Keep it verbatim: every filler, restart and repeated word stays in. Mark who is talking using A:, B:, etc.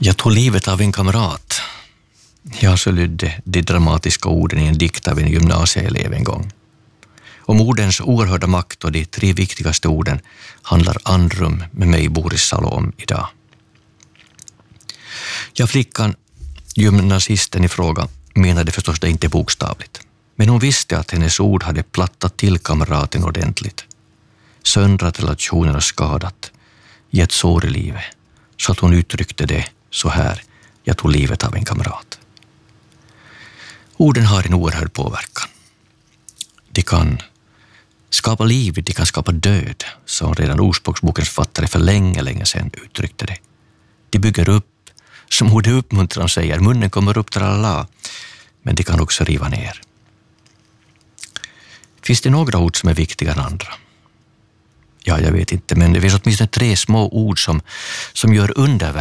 A: Jag tog livet av en kamrat. Ja, så lydde de dramatiska orden i en dikt av en gymnasieelev en gång. Om ordens oerhörda makt och de tre viktigaste orden handlar Andrum med mig, Boris Salom, idag. Ja, flickan, gymnasisten i fråga, menade förstås det inte bokstavligt. Men hon visste att hennes ord hade plattat till kamraten ordentligt. Söndrat relationen och skadat, gett sår i livet, så att hon uttryckte det så här: jag tog livet av en kamrat. Orden har en oerhörd påverkan. De kan skapa liv, de kan skapa död, som redan Ordspråksbokens författare för länge, länge sedan uttryckte det. De bygger upp, som ordet uppmuntran säger, munnen kommer upp till alla, men de kan också riva ner. Finns det några ord som är viktigare än andra? Ja, jag vet inte, men det finns åtminstone tre små ord som, som gör underverk